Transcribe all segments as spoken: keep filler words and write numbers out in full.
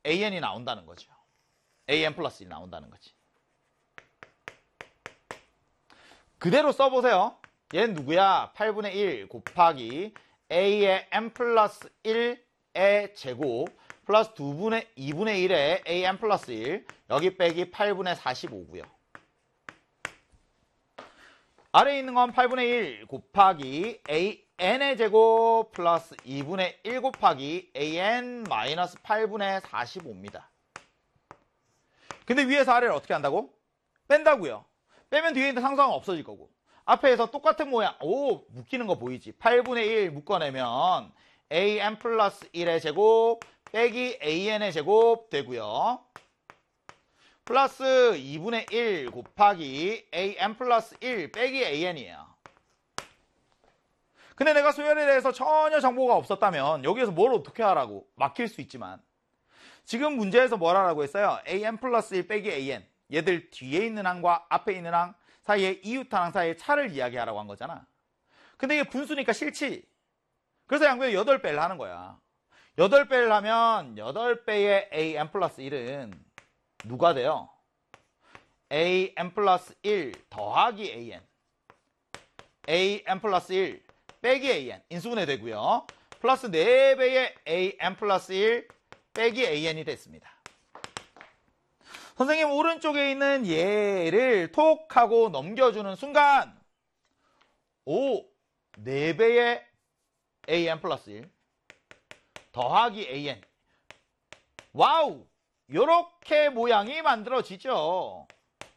an이 나온다는 거죠. an 플러스 일이 나온다는 거지. 그대로 써보세요. 얘는 누구야? 팔분의 일 곱하기 a의 n 플러스 일의 제곱 플러스 이분의 일의 an 플러스 일 여기 빼기 팔분의 사십오고요. 아래에 있는 건 팔분의 일 곱하기 an의 제곱 플러스 이분의 일 곱하기 an 마이너스 팔분의 사십오입니다. 근데 위에서 아래를 어떻게 한다고? 뺀다고요. 빼면 뒤에 있는 상수항은 없어질 거고 앞에서 똑같은 모양 오 묶이는 거 보이지? 팔분의 일 묶어내면 an 플러스 일의 제곱 빼기 an의 제곱 되고요. 플러스 이분의 일 곱하기 an 플러스 일 빼기 an이에요. 근데 내가 수열에 대해서 전혀 정보가 없었다면 여기에서 뭘 어떻게 하라고 막힐 수 있지만 지금 문제에서 뭘 하라고 했어요? an 플러스 일 빼기 an 얘들 뒤에 있는 항과 앞에 있는 항 사이에 이웃항 사이의 차를 이야기하라고 한 거잖아. 근데 이게 분수니까 싫지. 그래서 양변에 여덟 배를 하는 거야. 여덟 배를 하면 여덟 배의 an 플러스 일은 누가 돼요? an 플러스 일 더하기 an an 플러스 일 빼기 an 인수분해 되고요. 플러스 네 배의 an 플러스 일 빼기 an이 됐습니다. 선생님 오른쪽에 있는 얘를 톡 하고 넘겨주는 순간 오, 네 배의 an 플러스 일 더하기 an 와우! 요렇게 모양이 만들어지죠.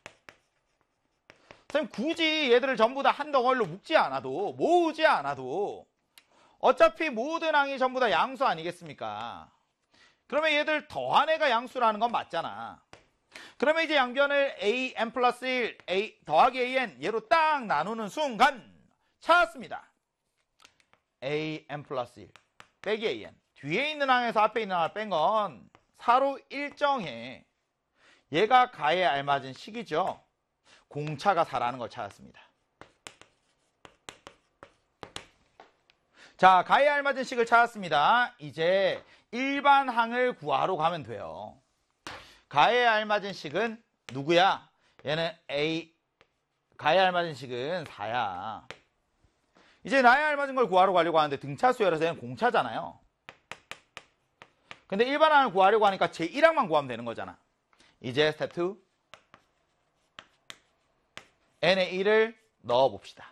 선생님 굳이 얘들을 전부 다 한 덩어리로 묶지 않아도 모으지 않아도 어차피 모든 항이 전부 다 양수 아니겠습니까? 그러면 얘들 더한 애가 양수라는 건 맞잖아. 그러면 이제 양변을 an 플러스 일 a 더하기 an 얘로 딱 나누는 순간 찾았습니다. an 플러스 일 빼기 an 뒤에 있는 항에서 앞에 있는 항을 뺀 건 사로 일정해. 얘가 가에 알맞은 식이죠. 공차가 사라는 걸 찾았습니다. 자, 가에 알맞은 식을 찾았습니다. 이제 일반 항을 구하러 가면 돼요. 가에 알맞은 식은 누구야? 얘는 A, 가에 알맞은 식은 사야. 이제 나에 알맞은 걸 구하러 가려고 하는데 등차 수열에서 얘는 공차잖아요. 근데 일반 항을 구하려고 하니까 제일 항만 구하면 되는 거잖아. 이제 스텝 투 n의 일을 넣어봅시다.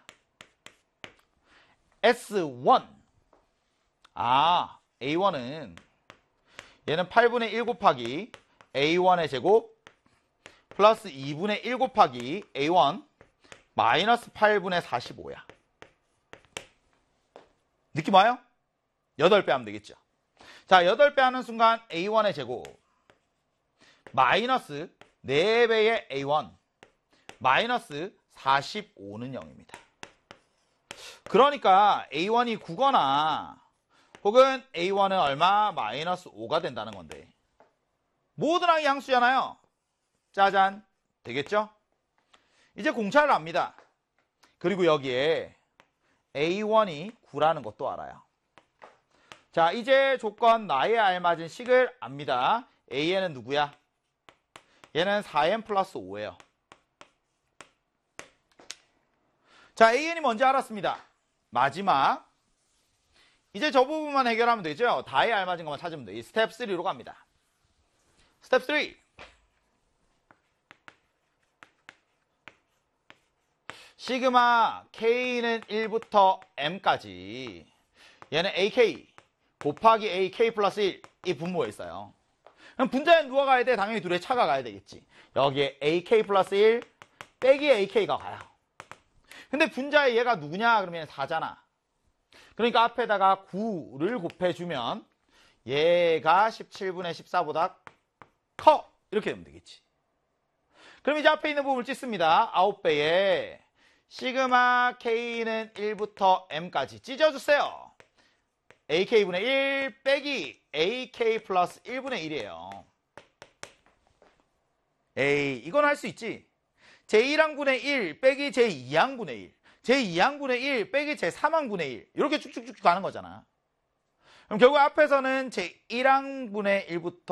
에스 원 아, 에이 원은 얘는 팔분의 일 곱하기 에이 원의 제곱 플러스 이분의 일 곱하기 에이 원 마이너스 팔분의 사십오야. 느낌 와요? 여덟 배 하면 되겠죠. 자, 여덟 배 하는 순간 에이 원의 제곱 마이너스 네 배의 에이 원 마이너스 사십오는 영입니다. 그러니까 에이 원이 구거나 혹은 에이 원은 얼마? 마이너스 오가 된다는 건데 모든 항이 양수잖아요. 짜잔. 되겠죠? 이제 공차를 압니다. 그리고 여기에 에이 원이 구라는 것도 알아요. 자, 이제 조건 나에 알맞은 식을 압니다. A는 누구야? 얘는 사 엔 플러스 오예요. 자, 에이엔이 뭔지 알았습니다. 마지막 이제 저 부분만 해결하면 되죠. 다에 알맞은 것만 찾으면 돼. 스텝 쓰리로 갑니다. 스텝 쓰리 시그마 K는 일부터 M까지 얘는 에이케이 곱하기 에이케이 플러스 일 이 분모에 있어요. 그럼 분자에 누가 가야 돼? 당연히 둘의 차가 가야 되겠지. 여기에 에이케이 플러스 일 빼기 에이케이가 가요. 근데 분자에 얘가 누구냐? 그러면 사잖아. 그러니까 앞에다가 구를 곱해주면 얘가 십칠분의 십사보다 커. 이렇게 되면 되겠지. 그럼 이제 앞에 있는 부분을 찢습니다. 아홉 배에 시그마 K는 일부터 M까지 찢어주세요. 에이케이분의 일 빼기 에이케이 플러스 일분의 일이에요. 에이, 이건 할 수 있지. 제일 항분의 일 빼기 제이 항분의 일, 제이 항분의 일 빼기 제삼 항분의 일 이렇게 쭉쭉쭉 가는 거잖아. 그럼 결국 앞에서는 제일 항분의 일부터